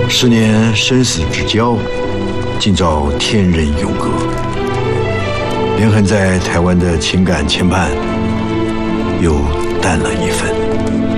10年生死之交，今朝天人永隔。连横在台湾的情感牵绊又淡了一分。